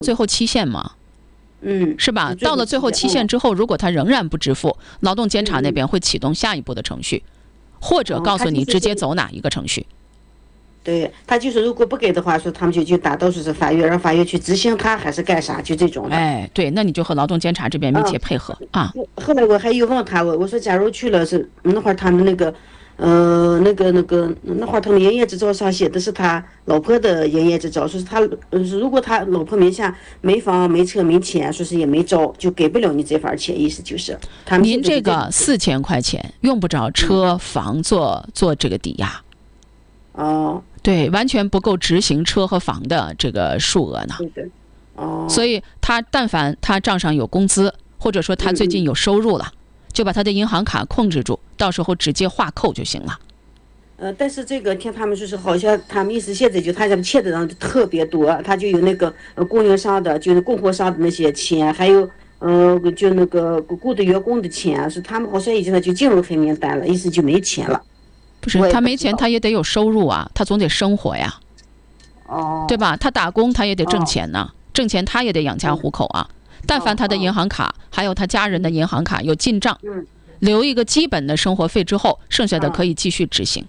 最后期限嘛，是吧？到了最后期限之后，如果他仍然不支付，劳动监察那边会启动下一步的程序，或者告诉你直接走哪一个程序。 对，他就是如果不给的话，说他们就打到是法院，让法院去执行他，还是干啥，就这种的。 哎，对，那你就和劳动监察这边密切配合啊。 后来我还又问他，我说假如去了是那会儿他们那会儿他们营业执照上写的是他老婆的营业执照，说是他如果他老婆名下没房没车没钱，说是也没招，就给不了你这份钱，意思就是他们您这个4000块钱用不着车房做这个抵押。 哦， 对，完全不够执行车和房的这个数额呢。 对，哦， 所以他但凡他账上有工资，或者说他最近有收入了，就把他的银行卡控制住，到时候直接划扣就行了。 但是这个听他们说是好像他们意思现在就他家欠的人特别多，他就有那个供应商的，就是供货商的那些钱，还有就那个雇的员工的钱，是他们好像已经就进入黑名单了，意思就没钱了。 不是他没钱，他也得有收入啊，他总得生活呀，对吧？他打工他也得挣钱呢，挣钱他也得养家糊口啊。但凡他的银行卡还有他家人的银行卡有进账，留一个基本的生活费之后，剩下的可以继续执行。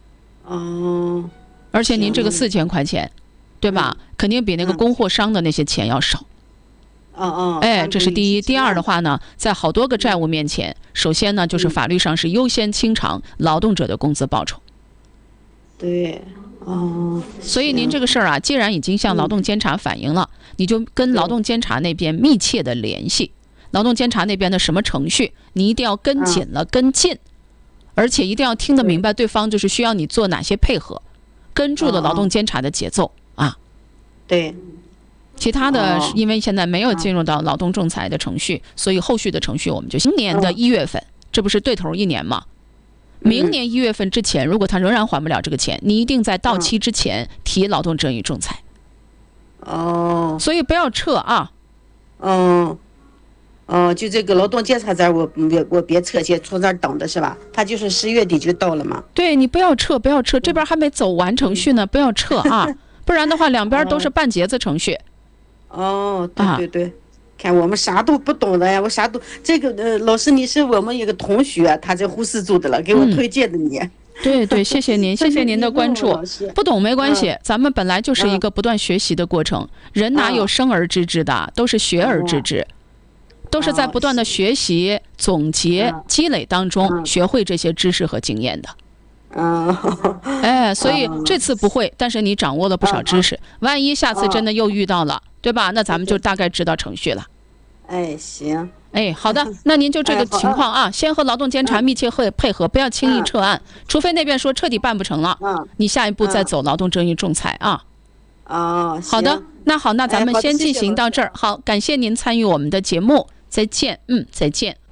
而且您这个4000块钱，对吧？肯定比那个供货商的那些钱要少。哎，这是第一。第二的话呢，在好多个债务面前，首先呢就是法律上是优先清偿劳动者的工资报酬。 对， 所以您这个事儿啊，既然已经向劳动监察反映了，你就跟劳动监察那边密切的联系，劳动监察那边的什么程序，你一定要跟紧了，跟进，而且一定要听得明白对方就是需要你做哪些配合，跟住了劳动监察的节奏啊。 对。 其他的因为现在没有进入到劳动仲裁的程序，所以后续的程序我们就今年的1月份，这不是对头1年吗？明年1月份之前，如果他仍然还不了这个钱，你一定在到期之前提劳动争议仲裁。所以不要撤啊。 就这个劳动监察这儿，我别撤，先从这儿等着是吧？他就是10月底就到了嘛。 对，你不要撤，不要撤，这边还没走完程序呢，不要撤啊，不然的话两边都是半截子程序。 对，看我们啥都不懂的呀，我啥都这个老师你是我们一个同学，他在呼市住的了，给我推荐的你。 对，谢谢您，谢谢您的关注。不懂没关系，咱们本来就是一个不断学习的过程，人哪有生而知之的，都是学而知之，都是在不断的学习、总结、积累当中学会这些知识和经验的。所以这次不会，但是你掌握了不少知识，万一下次真的又遇到了，对吧？那咱们就大概知道程序了。 行。 好的，那您就这个情况啊，先和劳动监察密切配合，不要轻易撤案，除非那边说彻底办不成了，你下一步再走劳动争议仲裁啊。好的，那咱们先进行到这儿。好，感谢您参与我们的节目，再见，再见。